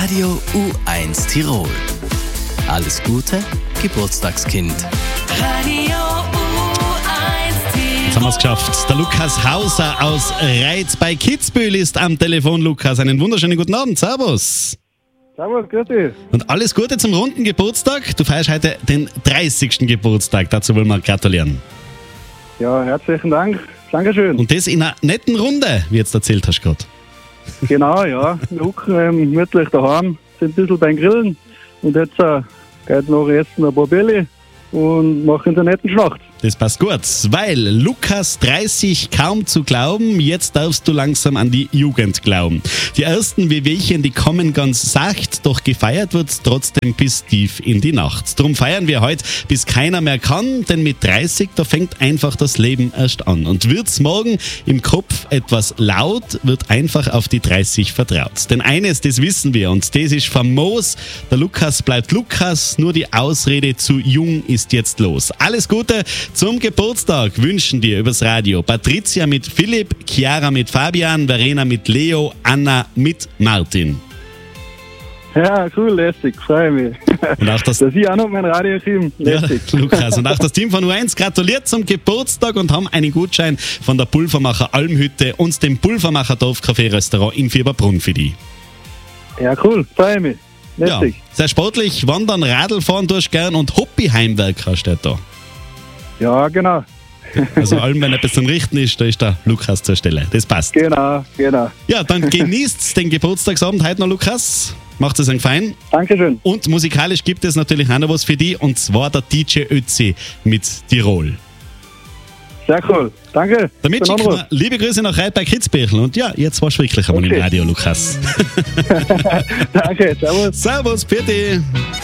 Radio U1 Tirol. Alles Gute, Geburtstagskind. Radio U1 Tirol. Jetzt haben wir es geschafft. Der Lukas Hauser aus Reiz bei Kitzbühel ist am Telefon. Lukas, einen wunderschönen guten Abend. Servus. Servus, grüß dich. Und alles Gute zum runden Geburtstag. Du feierst heute den 30. Geburtstag. Dazu wollen wir gratulieren. Ja, herzlichen Dank. Dankeschön. Und das in einer netten Runde, wie jetzt erzählt hast gerade. Genau, ja. Wir hocken gemütlich daheim, sind ein bisschen beim Grillen. Und jetzt geht noch essen ein paar Bälle und machen einen netten Schlacht. Das passt gut, weil Lukas 30 kaum zu glauben, jetzt darfst du langsam an die Jugend glauben. Die ersten Wehwehchen, die kommen ganz sacht, doch gefeiert wird's trotzdem bis tief in die Nacht. Drum feiern wir heute, bis keiner mehr kann, denn mit 30, da fängt einfach das Leben erst an. Und wird's morgen im Kopf etwas laut, wird einfach auf die 30 vertraut. Denn eines, das wissen wir und das ist famos, der Lukas bleibt Lukas, nur die Ausrede zu jung ist jetzt los. Alles Gute zum Geburtstag wünschen dir übers Radio Patricia mit Philipp, Chiara mit Fabian, Verena mit Leo, Anna mit Martin. Ja, cool, lässig, freue mich. Und auch das, Dass ich auch noch mein Radio kriege, lässig. ja, Lukas, und auch das Team von U1 gratuliert zum Geburtstag und haben einen Gutschein von der Pulvermacher Almhütte und dem Pulvermacher Dorfcafé-Restaurant in Fieberbrunn für dich. Ja, cool, freue mich. Ja, Lässig. sehr sportlich, wandern, Radl fahren tust gern und Hobbyheimwerker steht da. Ja, genau. Also allem, wenn etwas zum Richten ist, da ist der Lukas zur Stelle. Das passt. Genau. Ja, dann genießt den Geburtstagsabend heute noch, Lukas. Macht es einen Fein. Dankeschön. Und musikalisch gibt es natürlich auch noch was für dich, und zwar der DJ Ötzi mit Tirol. Sehr cool. Danke. Damit für den schicken Anruf. wir liebe Grüße nach Reit bei Kitzbühel. Und ja, jetzt warst du wirklich einmal im Okay. Radio, Lukas. Danke, servus. Servus, bitte.